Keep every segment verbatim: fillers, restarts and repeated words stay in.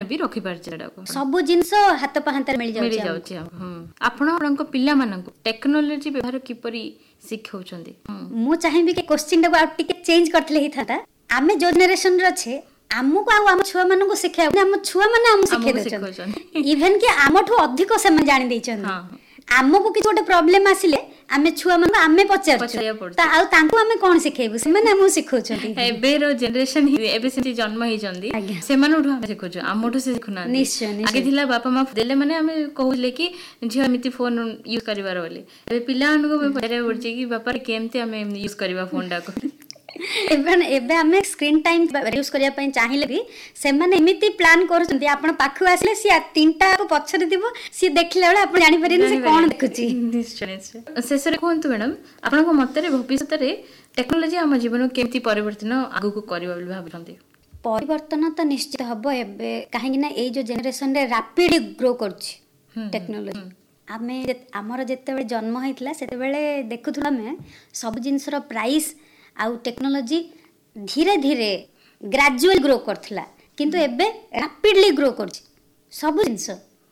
भी रखि पारछि एडा को सब जिंस हाथ पाहांतर मिल मिल जाउछि जाउछि हम आपण आपनक पिल्ला मानक टेक्नोलॉजी व्यवहार किपरि सिखौछन्ती मु चाहिबी के क्वेश्चन को टिके चेंज करथले हि थाता आमे जो जनरेशन रे छे आमको आ आम छुआ मानक सिखाय आम छुआ माने आम सिखे देछन इवन के आमठो अधिक से मन जानि दैछन आमको कि गोटे प्रॉब्लम आसिले आमे छुआ मानक आमे पचार ता आ तांको आमे कोन सिखेबु से माने हम सिखौछन्ती एबे रो जनरेशन एबे से जन्म हि जंदी से मानु हम सिखौछ आमठो से सिखुना निश्चय आगे थिला बापा मां देले माने आमे कहले कि झियो एमिति फोन यूज करबार बोले एबे पिला अनको परे पड़छि कि बापा केमते आमे यूज करबा फोन डा को एबन एबे हमें स्क्रीन टाइम रिड्यूस करिया पई चाहिले भी से माने एमिति प्लान करछन्ती आपण पाखु आसले सी तीनटा को पछरे दिबो सी देखले बेला आपण जानि परिन से कोन देखुची निश्चय निश्चय शेषरे कोहंतु मैडम आपण को मतरे भविष्य रे टेक्नोलॉजी हम जीवन केमति परिवर्तन आगु को करबा बोली भाबछन्ती परिवर्तन तो निश्चित हबो एबे काहे कि ना ए जो जनरेशन रे रैपिड ग्रो करछि टेक्नोलॉजी आमे हमर जत्ते बेले जन्म हैतला सेते बेले देखुथुला में सब जिंस रो प्राइस आउ टेक्नोलॉजी धीरे धीरे ग्रेजुअल ग्रो करथिला किंतु एबे रैपिडली ग्रो करछि सब जिंस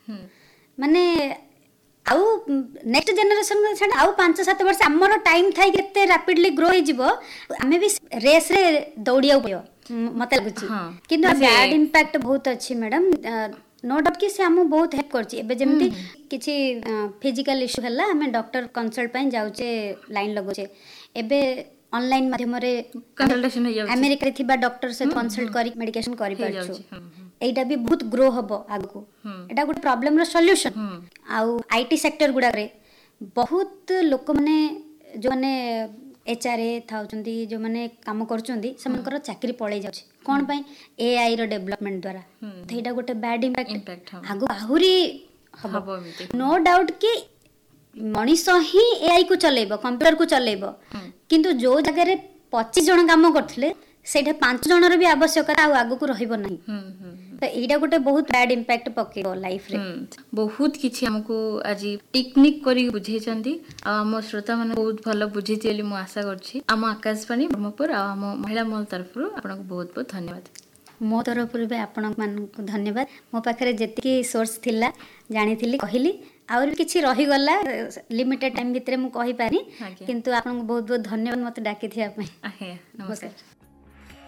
माने आउ नेक्स्ट जनरेशन छड आउ पाँच सात वर्ष हमर टाइम थाई केते रैपिडली ग्रो हे जिवो हमें भी रेस रे दौड़िया पयो मते लागुछि किंतु बैड इंपैक्ट बहुत अछि मैडम नो डाउट कि से हम बहुत हेल्प करछि एबे जेमति किछि फिजिकल इशू हला हमें डॉक्टर कंसल्ट पई जाउचे लाइन लगोचे एबे ऑनलाइन माध्यम रे कंसल्टेशन हो अमेरिका रे थिबा डॉक्टर से कंसल्ट करी मेडिकेशन करि परछु एटा भी बहुत ग्रो हबो आगु एटा गुड प्रॉब्लम रो सॉल्यूशन आउ आईटी सेक्टर गुडा रे बहुत लोक माने जो माने एचआरए थाउचंदी जो माने काम करचंदी समनकर चाकरी पळै जाउछि कोन पई एआई रो डेवलपमेंट द्वारा तो एटा गोटे बैड इंपैक्ट आगु आहुरी हबो नो डाउट कि मनीष ही एआई को चलेबो कंप्यूटर को चलेबो किंतु जो जगह रे पच्चीस जन काम करथले सेठे पांच जन रे भी आवश्यकता आ आगु को रहिबो नाही तो एटा गोटे बहुत बैड इंपैक्ट पकेबो लाइफ रे बहुत किछि हमको आज टेक्निक करी बुझे चंदी आ हम श्रोता माने बहुत भलो बुझिति एली मु आशा करछि हम आकाशवाणी ब्रह्मपुर आ हम महिला मल तरफ आपन को बहुत बहुत धन्यवाद मो तरफ भी आपण मान को धन्यवाद मो पाखरे जति सोर्स थिला जानि थिली कहिली और किछि रही गला लिमिटेड टाइम भितरे मु कहि पारी किंतु आपन को बहुत बहुत धन्यवाद मते डाकी थिया पई नमस्कार।